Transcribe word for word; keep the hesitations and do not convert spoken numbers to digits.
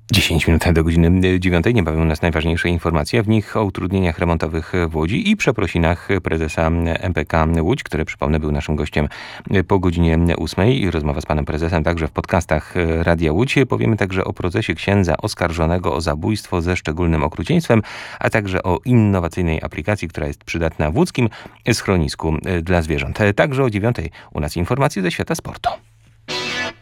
dziesięć minut do godziny dziewiątej. Niebawem u nas najważniejsze informacje. W nich o utrudnieniach remontowych w Łodzi i przeprosinach prezesa M P K Łódź, który, przypomnę, był naszym gościem po godzinie ósmej. I rozmowa z panem prezesem także w podcastach Radia Łódź. Powiemy także o procesie księdza oskarżonego o zabójstwo ze szczególnym okrucieństwem, a także o innowacyjnej aplikacji, która jest przydatna w łódzkim schronisku dla zwierząt. Także o dziewiątej u nas informacje ze świata sportu.